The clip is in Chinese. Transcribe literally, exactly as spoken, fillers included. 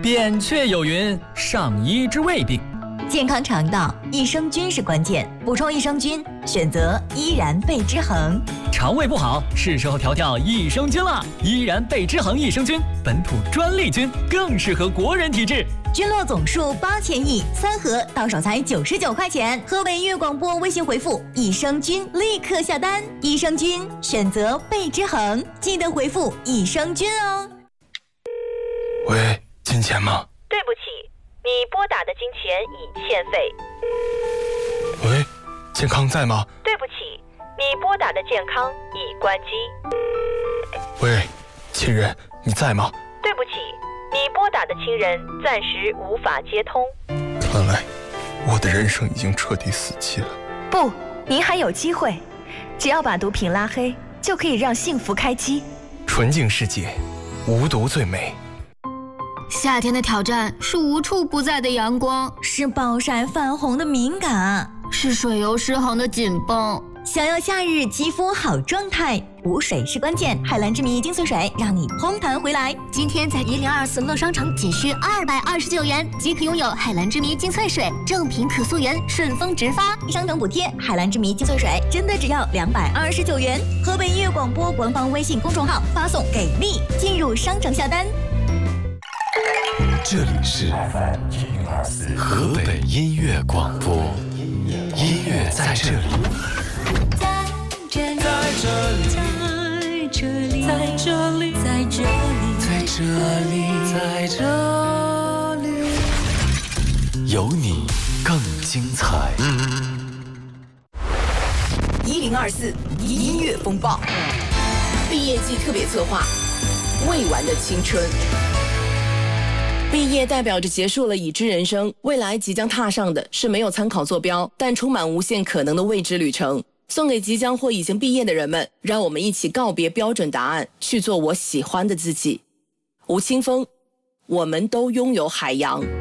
扁鹊有云：上医治未病。 健康肠道，益生菌是关键，补充益生菌，选择依然贝之恒。 肠胃不好，是时候调调益生菌了。依然贝之恒益生菌，本土专利菌，更适合国人体质。 菌落总数八千亿，三盒到手才九十九块钱。河北音乐广播微信回复益生菌，立刻下单。益生菌选择贝之恒，记得回复益生菌哦。 喂，金钱吗？ 对不起，你拨打的金钱已欠费。 喂，健康在吗？ 对不起，你拨打的健康已关机。 喂，亲人，你在吗？ 对不起，你拨打的亲人暂时无法接通。 看来我的人生已经彻底死机了。 不，您还有机会，只要把毒品拉黑，就可以让幸福开机。 纯净世界，无毒最美。 夏天的挑战是无处不在的阳光， 是暴晒泛红的敏感， 是水油失衡的紧绷。 想要夏日肌肤好状态，补水是关键。海蓝之谜精粹水让你嘭弹回来。 今天在一零二四乐商城仅需二百二十九元即可拥有海蓝之谜精粹水，正品可溯源，顺丰直发， 商城补贴。海蓝之谜精粹水真的只要两百二十九元。河北音乐广播官方微信公众号发送给力，进入商城下单。 这里是河北音乐广播，音乐在这里， 在这里，在这里，在这里，在这里， 在这里，在这里，有你更精彩。 一零二四音乐风暴，毕业季特别策划，未完的青春。 毕业代表着结束了已知人生，未来即将踏上的是没有参考坐标，但充满无限可能的未知旅程。送给即将或已经毕业的人们，让我们一起告别标准答案，去做我喜欢的自己。吴青峰，我们都拥有海洋。